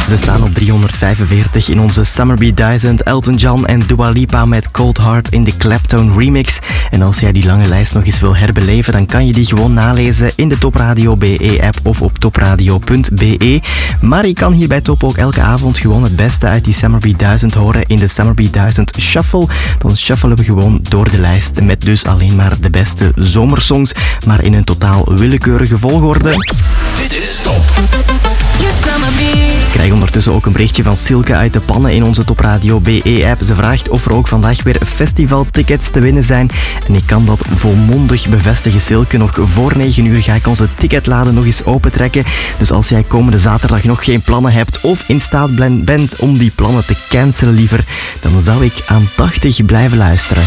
Ze staan op 345 in onze Summer Beat 1000. Elton John en Dua Lipa met Cold Heart in de Clapton remix. En als jij die lange lijst nog eens wil herbeleven, dan kan je die gewoon nalezen in de Top Radio BE-app of op topradio.be. Maar je kan hier bij Top ook elke avond gewoon het beste uit die Summer Beat 1000 horen in de Summer Beat 1000 Shuffle. Dan shuffelen we gewoon door de lijst met dus alleen maar de beste zomersongs, maar in een totaal willekeurige volgorde. Dit is Top. Ik krijg ondertussen ook een berichtje van Silke uit de Pannen in onze Top Radio BE-app. Ze vraagt of er ook vandaag weer festivaltickets te winnen zijn. En ik kan dat volmondig bevestigen, Silke. Nog voor 9 uur ga ik onze ticketladen nog eens opentrekken. Dus als jij komende zaterdag nog geen plannen hebt of in staat bent om die plannen te cancelen liever, dan zou ik aan 80 blijven luisteren.